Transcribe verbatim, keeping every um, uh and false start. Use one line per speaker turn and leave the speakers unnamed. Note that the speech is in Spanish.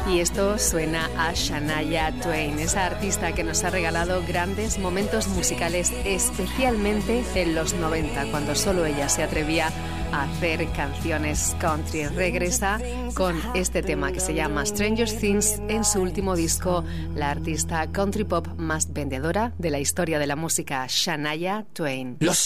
Y esto suena a Shania Twain, esa artista que nos ha regalado grandes momentos musicales, especialmente en los noventa, cuando solo ella se atrevía a hacer canciones country. Regresa con este tema que se llama Stranger Things en su último disco, la artista country pop más vendedora de la historia de la música, Shania Twain.
Los